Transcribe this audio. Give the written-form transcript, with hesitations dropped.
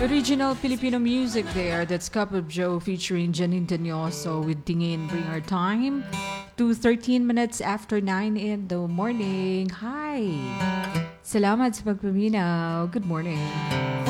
Original Filipino music there. That's Cup of Joe featuring Janine Tanyoso with Tingin. Bring our time to 13 minutes after 9 in the morning. Hi! Salamat sa pagpaminaw. Good morning.